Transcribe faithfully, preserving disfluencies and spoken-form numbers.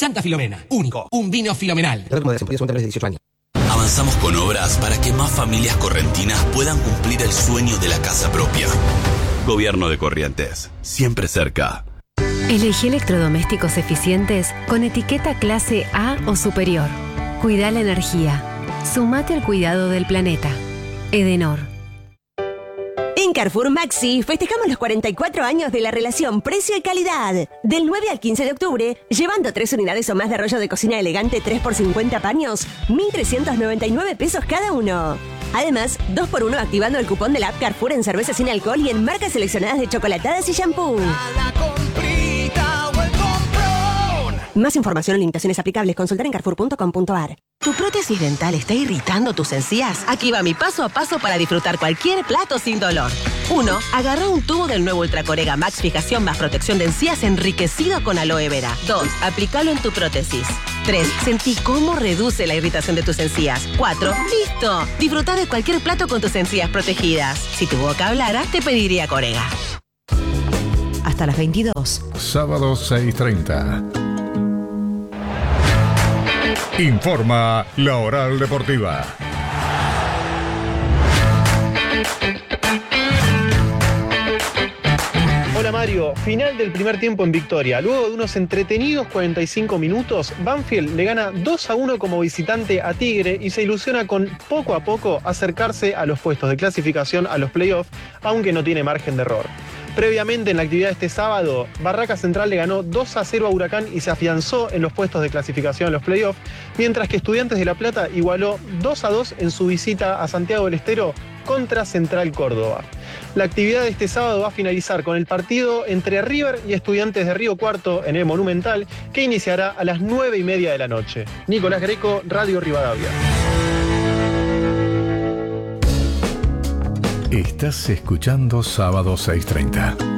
Santa Filomena, único, un vino filomenal. dieciocho años. Avanzamos con obras para que más familias correntinas puedan cumplir el sueño de la casa propia. Gobierno de Corrientes, siempre cerca. Elegí electrodomésticos eficientes con etiqueta clase A o superior. Cuida la energía. Sumate al cuidado del planeta. Edenor. En Carrefour Maxi festejamos los cuarenta y cuatro años de la relación precio y calidad. Del nueve al quince de octubre, llevando tres unidades o más de rollo de cocina elegante tres por cincuenta paños, mil trescientos noventa y nueve pesos cada uno. Además, dos por uno activando el cupón de la app Carrefour en cerveza sin alcohol y en marcas seleccionadas de chocolatadas y shampoo. Más información o limitaciones aplicables, consultar en carrefour punto com punto a r. ¿Tu prótesis dental está irritando tus encías? Aquí va mi paso a paso para disfrutar cualquier plato sin dolor. uno. Agarra un tubo del nuevo Ultracorega Max Fijación más protección de encías enriquecido con aloe vera. dos. Aplícalo en tu prótesis. tres. Sentí cómo reduce la irritación de tus encías. cuatro. ¡Listo! Disfruta de cualquier plato con tus encías protegidas. Si tu boca hablara, te pediría Corega. Hasta las veintidós. Sábado seis treinta. Informa la Oral Deportiva. Hola Mario, final del primer tiempo en victoria. Luego de unos entretenidos cuarenta y cinco minutos, Banfield le gana dos a uno como visitante a Tigre y se ilusiona con poco a poco acercarse a los puestos de clasificación a los playoffs, aunque no tiene margen de error. Previamente, en la actividad de este sábado, Barraca Central le ganó dos a cero a Huracán y se afianzó en los puestos de clasificación a los playoffs, mientras que Estudiantes de La Plata igualó dos a dos en su visita a Santiago del Estero contra Central Córdoba. La actividad de este sábado va a finalizar con el partido entre River y Estudiantes de Río Cuarto en el Monumental, que iniciará a las nueve y media de la noche. Nicolás Greco, Radio Rivadavia. Estás escuchando Sábado seis treinta.